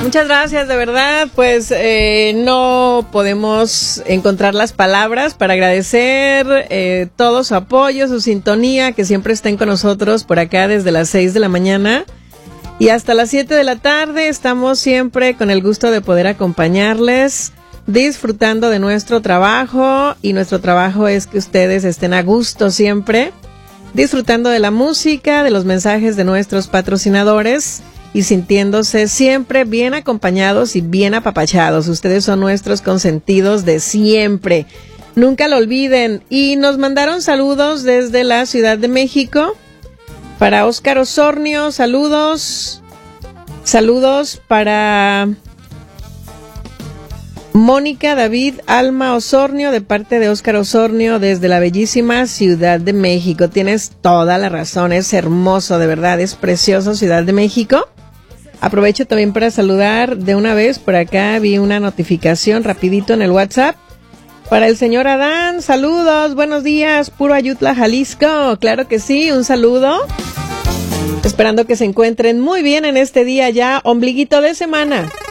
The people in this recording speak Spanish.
Muchas gracias, de verdad, pues no podemos encontrar las palabras para agradecer todo su apoyo, su sintonía, que siempre estén con nosotros por acá desde las 6 de la mañana y hasta las 7 de la tarde. Estamos siempre con el gusto de poder acompañarles, disfrutando de nuestro trabajo, y nuestro trabajo es que ustedes estén a gusto siempre, disfrutando de la música, de los mensajes de nuestros patrocinadores y sintiéndose siempre bien acompañados y bien apapachados. Ustedes son nuestros consentidos de siempre. Nunca lo olviden. Y nos mandaron saludos desde la Ciudad de México. Para Óscar Osornio, saludos. Saludos para Mónica, David, Alma Osornio, de parte de Óscar Osornio, desde la bellísima Ciudad de México. Tienes toda la razón, es hermoso, de verdad, es precioso Ciudad de México. Aprovecho también para saludar de una vez, por acá vi una notificación rapidito en el WhatsApp. Para el señor Adán, saludos, buenos días, puro Ayutla, Jalisco. Claro que sí, un saludo. Esperando que se encuentren muy bien en este día ya, ombliguito de semana.